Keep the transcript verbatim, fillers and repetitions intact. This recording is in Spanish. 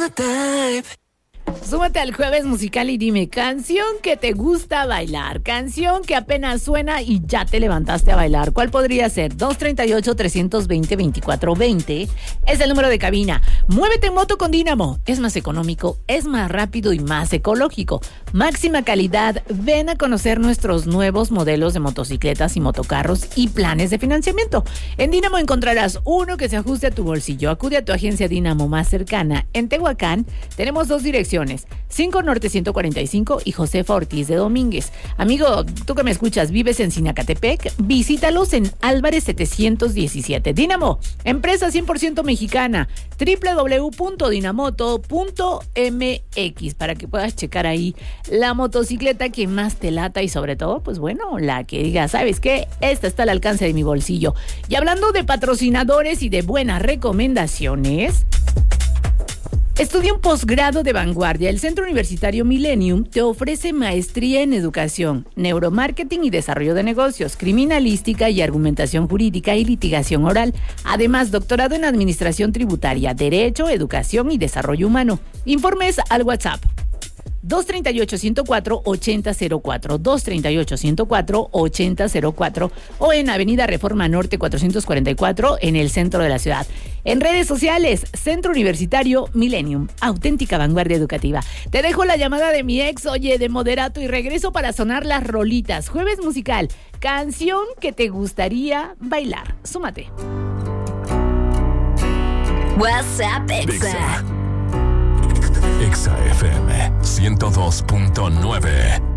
the type. Súmate al jueves musical y dime, canción que te gusta bailar, canción que apenas suena y ya te levantaste a bailar. ¿Cuál podría ser? dos treinta y ocho, trescientos veinte, veinticuatro veinte es el número de cabina. Muévete en moto con Dínamo. Es más económico, es más rápido y más ecológico. Máxima calidad. Ven a conocer nuestros nuevos modelos de motocicletas y motocarros y planes de financiamiento. En Dínamo encontrarás uno que se ajuste a tu bolsillo. Acude a tu agencia Dínamo más cercana. En Tehuacán tenemos dos direcciones, cinco Norte ciento cuarenta y cinco y Josefa Ortiz de Domínguez. Amigo, tú que me escuchas, vives en Sinacatepec, visítalos en Álvarez setecientos diecisiete. Dínamo, empresa cien por ciento mexicana, doble u doble u doble u punto dinamoto punto m x, para que puedas checar ahí la motocicleta que más te lata y sobre todo, pues bueno, la que diga, ¿sabes qué? Esta está al alcance de mi bolsillo. Y hablando de patrocinadores y de buenas recomendaciones, estudia un posgrado de vanguardia. El Centro Universitario Millennium te ofrece maestría en educación, neuromarketing y desarrollo de negocios, criminalística y argumentación jurídica y litigación oral. Además, doctorado en administración tributaria, derecho, educación y desarrollo humano. Informes al WhatsApp dos treinta y ocho, ciento cuatro, ochenta cero cuatro, dos treinta y ocho, ciento cuatro, ochenta cero cuatro o en Avenida Reforma Norte cuatrocientos cuarenta y cuatro en el centro de la ciudad. En redes sociales, Centro Universitario Millennium, auténtica vanguardia educativa. Te dejo la llamada de mi ex, oye, de moderato, y regreso para sonar las rolitas. Jueves musical, canción que te gustaría bailar. Súmate. WhatsApp Exa. Exa F M ciento dos punto nueve.